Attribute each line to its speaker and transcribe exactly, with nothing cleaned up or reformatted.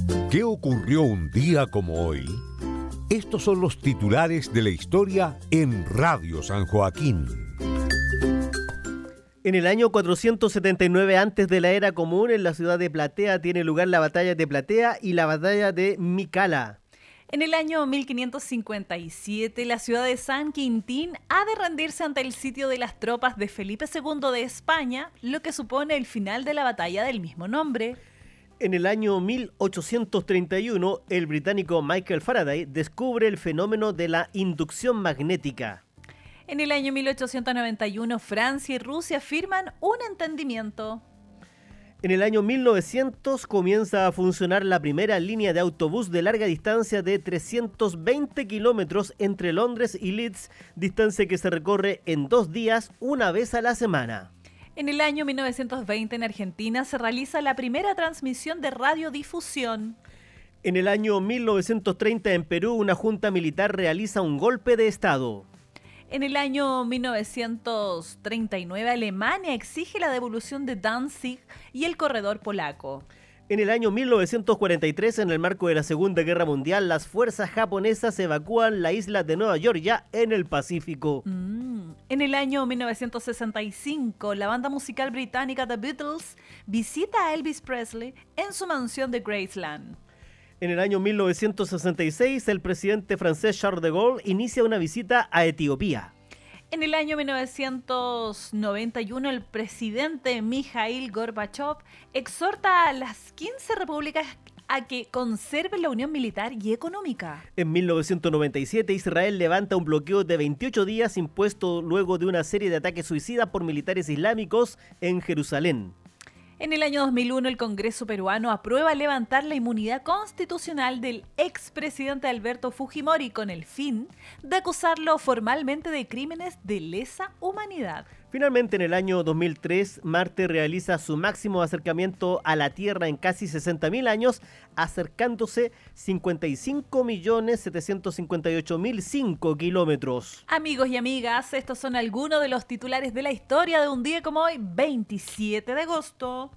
Speaker 1: ¿Qué ocurrió un día como hoy? Estos son los titulares de la historia en Radio San Joaquín.
Speaker 2: En el año cuatrocientos setenta y nueve antes de la era común, en la ciudad de Platea tiene lugar la batalla de Platea y la batalla de Micala.
Speaker 3: En el año mil quinientos cincuenta y siete, la ciudad de San Quintín ha de rendirse ante el sitio de las tropas de Felipe segundo de España, lo que supone el final de la batalla del mismo nombre.
Speaker 2: En el año mil ochocientos treinta y uno, el británico Michael Faraday descubre el fenómeno de la inducción magnética.
Speaker 3: En el año mil ochocientos noventa y uno, Francia y Rusia firman un entendimiento.
Speaker 2: En el año mil novecientos comienza a funcionar la primera línea de autobús de larga distancia de trescientos veinte kilómetros entre Londres y Leeds, distancia que se recorre en dos días, una vez a la semana.
Speaker 3: En el año mil novecientos veinte, en Argentina, se realiza la primera transmisión de radiodifusión.
Speaker 2: En el año mil novecientos treinta, en Perú, una junta militar realiza un golpe de Estado.
Speaker 3: En el año mil novecientos treinta y nueve, Alemania exige la devolución de Danzig y el corredor polaco.
Speaker 2: En el año mil novecientos cuarenta y tres, en el marco de la Segunda Guerra Mundial, las fuerzas japonesas evacúan la isla de Nueva Georgia en el Pacífico.
Speaker 3: Mm. En el año mil novecientos sesenta y cinco, la banda musical británica The Beatles visita a Elvis Presley en su mansión de Graceland.
Speaker 2: En el año mil novecientos sesenta y seis, el presidente francés Charles de Gaulle inicia una visita a Etiopía.
Speaker 3: En el año mil novecientos noventa y uno, el presidente Mikhail Gorbachev exhorta a las quince repúblicas a que conserven la unión militar y económica.
Speaker 2: En mil novecientos noventa y siete, Israel levanta un bloqueo de veintiocho días impuesto luego de una serie de ataques suicidas por militares islámicos en Jerusalén.
Speaker 3: En el año dos mil uno, el Congreso peruano aprueba levantar la inmunidad constitucional del expresidente Alberto Fujimori con el fin de acusarlo formalmente de crímenes de lesa humanidad.
Speaker 2: Finalmente, en el año dos mil tres, Marte realiza su máximo acercamiento a la Tierra en casi sesenta mil años, acercándose cincuenta y cinco millones setecientos cincuenta y ocho mil cinco kilómetros.
Speaker 3: Amigos y amigas, estos son algunos de los titulares de la historia de un día como hoy, veintisiete de agosto.